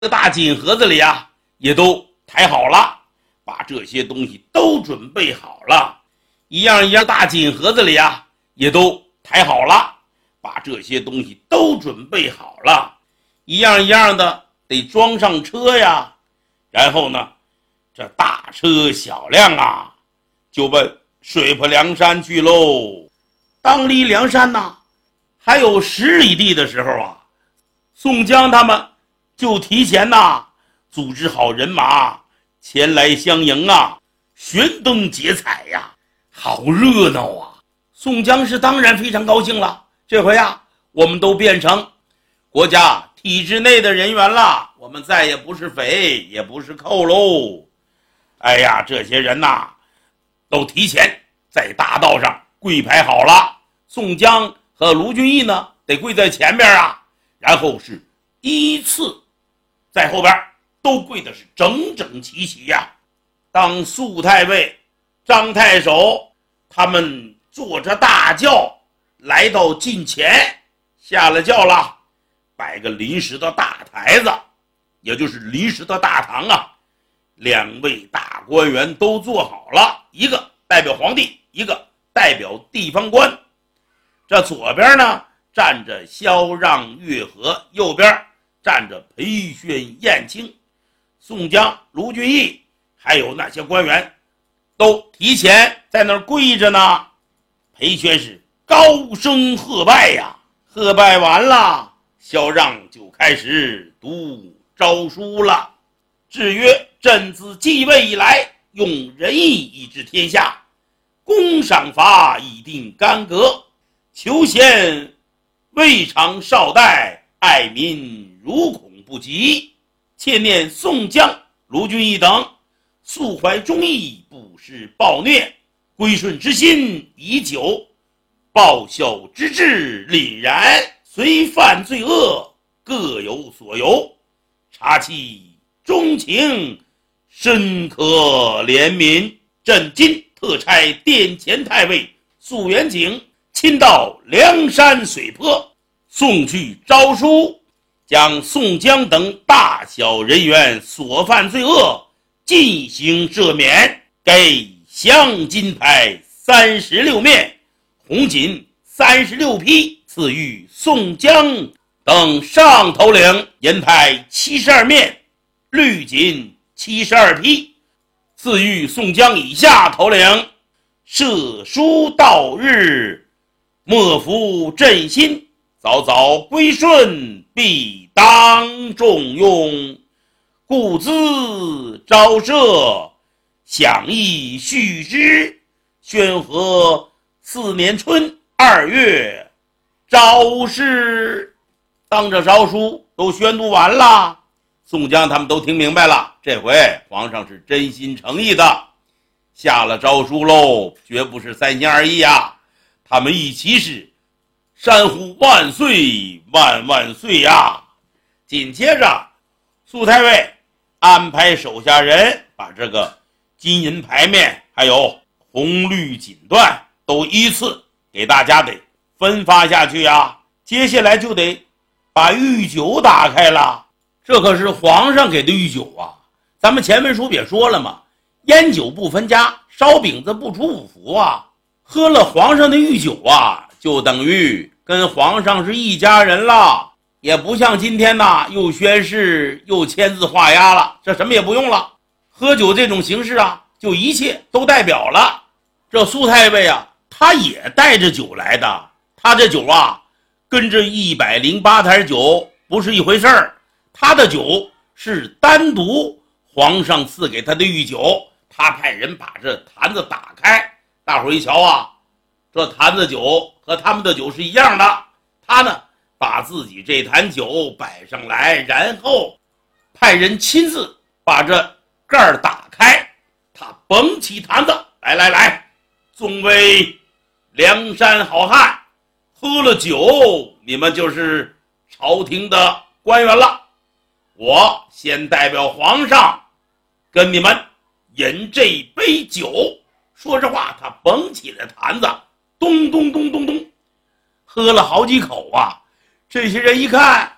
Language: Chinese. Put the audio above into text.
这大金盒子里啊也都抬好了，把这些东西都准备好了，一样一样大金盒子里啊也都抬好了，把这些东西都准备好了，一样一样的得装上车呀。然后呢，这大车小辆啊就奔水泊梁山去喽。当离梁山呢还有10里地的时候啊，宋江他们就提前组织好人马前来相迎啊，悬灯结彩呀，好热闹啊！宋江是当然非常高兴了，这回啊，我们都变成国家体制内的人员了，我们再也不是匪，也不是寇喽。哎呀，这些人都提前在大道上跪排好了，宋江和卢俊义呢得跪在前边啊，然后是依次在后边都跪的是整整齐齐呀。当肃太尉、张太守他们坐着大轿来到近前，下了轿了，摆个临时的大台子，也就是临时的大堂啊。2位大官员都坐好了，一个代表皇帝，一个代表地方官。这左边呢站着萧让、岳和，右边站着裴宣、燕青。宋江、卢俊义还有那些官员都提前在那儿跪着呢。裴宣是高声喝拜呀，喝拜完了，萧让就开始读诏书了。制曰：朕自继位以来，用仁义以治天下，公赏罚以定干戈，求贤未尝少待，爱民如恐不及。切念宋江、卢俊义等素怀忠义，不施暴虐，归顺之心已久，报效之志凛然，虽犯罪恶，各有所由，察其忠情，深可怜悯。朕今特差殿前太尉肃元景亲到梁山水泊，送去诏书，将宋江等大小人员所犯罪恶进行赦免，给镶金牌36面，红锦36匹，赐予宋江等上头领；银牌72面，绿锦72匹，赐予宋江以下头领。赦书到日，莫负朕心，早早归顺，必当重用。故兹诏赦，享议续之。宣和4年春2月诏示。当着诏书都宣读完了，宋江他们都听明白了，这回皇上是真心诚意的下了诏书喽，绝不是三心二意啊！他们一起是山呼万岁万万岁呀！紧接着肃太尉安排手下人把这个金银牌面还有红绿锦缎都依次给大家得分发下去啊。接下来就得把御酒打开了，这可是皇上给的御酒啊！咱们前文书也说了嘛，烟酒不分家，烧饼子不出五福啊。喝了皇上的御酒啊，就等于跟皇上是一家人了，也不像今天又宣誓又签字画押了，这什么也不用了。喝酒这种形式啊，就一切都代表了。这苏太尉啊，他也带着酒来的，他这酒啊跟这108坛酒不是一回事儿，他的酒是单独皇上赐给他的御酒，他派人把这坛子打开，大伙儿一瞧啊，这坛子酒和他们的酒是一样的。他呢把自己这坛酒摆上来，然后派人亲自把这盖儿打开，他捧起坛子，来，众位梁山好汉，喝了酒，你们就是朝廷的官员了。我先代表皇上跟你们饮这杯酒。说这话，他捧起了坛子，咚咚咚咚咚，喝了好几口啊。这些人一看，